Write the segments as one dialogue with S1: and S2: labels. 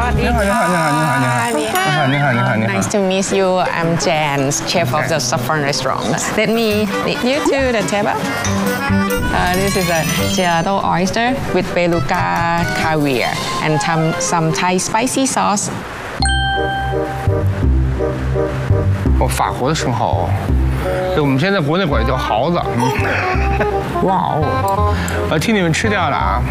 S1: Nice to meet you. I'm Jan, chef of the Saffron Restaurant. Let me lead you to the table. This is a gelato oyster with beluga caviar and some Thai spicy sauce.
S2: 哦，法国的生蚝哦，这我们现在国内管叫蚝子。哇哦，我替你们吃掉了啊。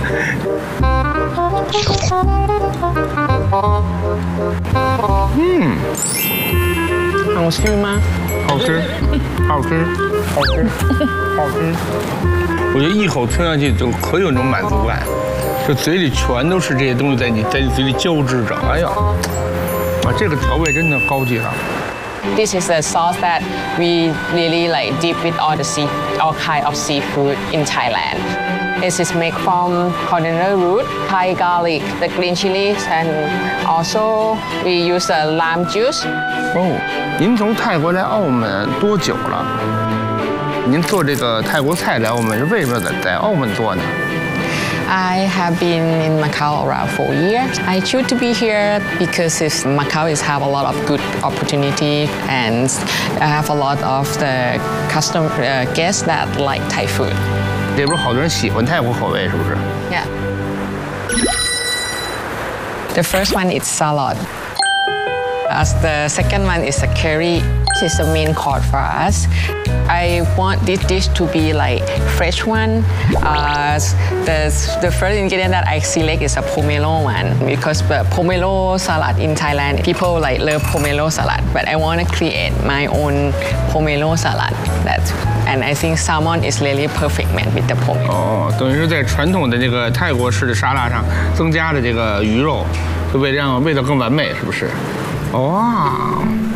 S1: 好吃吗？
S2: 好吃，好吃，好吃，好吃。我觉得一口吞下去就可有那种满足感，就嘴里全都是这些东西在你嘴里交织着。哎呀，啊，这个调味真的高级了。
S1: This is a sauce that we really like deep with all kind of seafood in Thailand. This is made from coriander root, Thai garlic, the green chilies, and also we use a lime juice.
S2: 哦，您从泰国来澳门多久了？您做这个泰国菜来澳门是为什么在澳门做呢？
S1: I have been in Macau around 4 years. I choose to be here because Macau have a lot of good opportunity and I have a lot of the guests that like Thai food.
S2: 这边好多人喜欢泰国口味，是不是？
S1: Yeah. The first one is salad. As the second one is a curry. This is the main course for us. I want this dish to be like fresh one. The first ingredient that I select is a pomelo one because the pomelo salad in Thailand, people like love pomelo salad, but I want to create my own pomelo salad. And I think salmon is really perfect man with the pomelo.
S2: 哦，等于是在传统的这个泰国式的沙拉上增加了这个鱼肉，就为让味道更完美，是不是？哇！